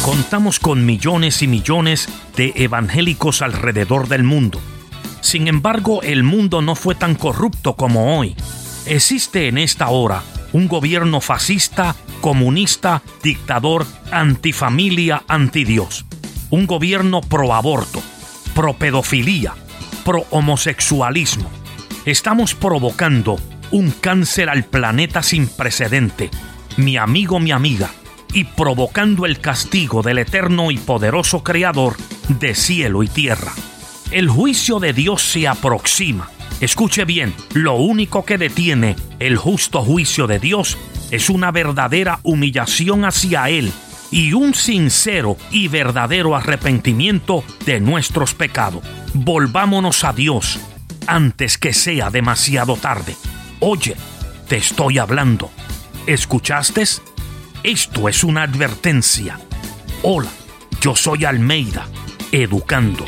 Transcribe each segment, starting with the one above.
Contamos con millones y millones de evangélicos alrededor del mundo. Sin embargo, el mundo no fue tan corrupto como hoy. Existe en esta hora un gobierno fascista, comunista, dictador, antifamilia, antidios. Un gobierno pro aborto, pro pedofilia, pro homosexualismo. Estamos provocando un cáncer al planeta sin precedente, mi amigo, mi amiga, y provocando el castigo del eterno y poderoso Creador de cielo y tierra. El juicio de Dios se aproxima. Escuche bien, lo único que detiene el justo juicio de Dios es una verdadera humillación hacia Él y un sincero y verdadero arrepentimiento de nuestros pecados. Volvámonos a Dios antes que sea demasiado tarde. Oye, te estoy hablando. ¿Escuchaste? Esto es una advertencia. Hola, yo soy Almeida, educando.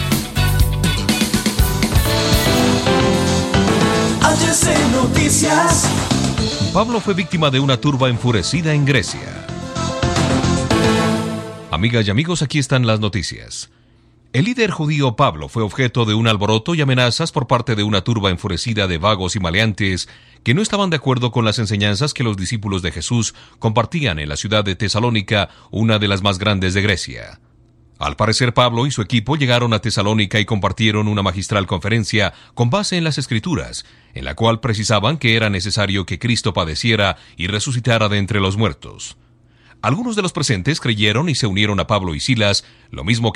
HC Noticias. Pablo fue víctima de una turba enfurecida en Grecia. Amigas y amigos, aquí están las noticias. El líder judío Pablo fue objeto de un alboroto y amenazas por parte de una turba enfurecida de vagos y maleantes que no estaban de acuerdo con las enseñanzas que los discípulos de Jesús compartían en la ciudad de Tesalónica, una de las más grandes de Grecia. Al parecer, Pablo y su equipo llegaron a Tesalónica y compartieron una magistral conferencia con base en las Escrituras, en la cual precisaban que era necesario que Cristo padeciera y resucitara de entre los muertos. Algunos de los presentes creyeron y se unieron a Pablo y Silas, lo mismo